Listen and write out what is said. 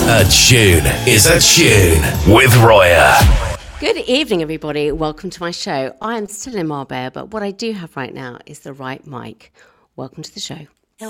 A tune is a tune with Roya. Good evening, everybody. Welcome to my show. I am still in Marbella, but what I do have right now is the right mic. Welcome to the show.